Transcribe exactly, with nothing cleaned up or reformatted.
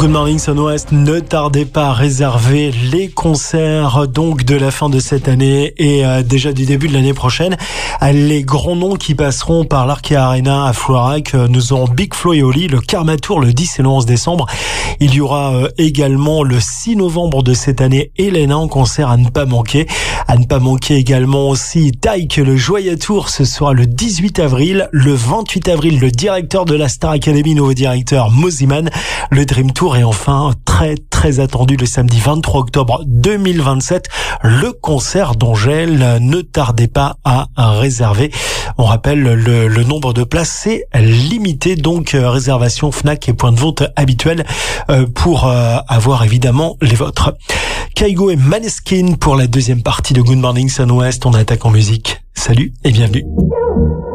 Good Morning Sun-Ouest, ne tardez pas à réserver les concerts donc de la fin de cette année et euh, déjà du début de l'année prochaine. Les grands noms qui passeront par l'Arkea Arena à Floirac, euh, nous aurons Big Flo et Oli, le Karma Tour le dix et le onze décembre. Il y aura euh, également le six novembre de cette année Elena en concert à ne pas manquer. À ne pas manquer également aussi Taïk, le Joya Tour, ce sera le dix-huit avril. Le vingt-huit avril, le directeur de la Star Academy, nouveau directeur Moziman, le Dream Tour. Et enfin, très très attendu le samedi vingt-trois octobre deux mille vingt-sept, le concert d'Angèle. Ne tardez pas à réserver. On rappelle, le, le nombre de places, c'est limité. Donc, euh, réservation Fnac et point de vente habituel euh, pour euh, avoir évidemment les vôtres. Kygo et Maneskin pour la deuxième partie de Good Morning Sun-Ouest. On attaque en musique. Salut et bienvenue.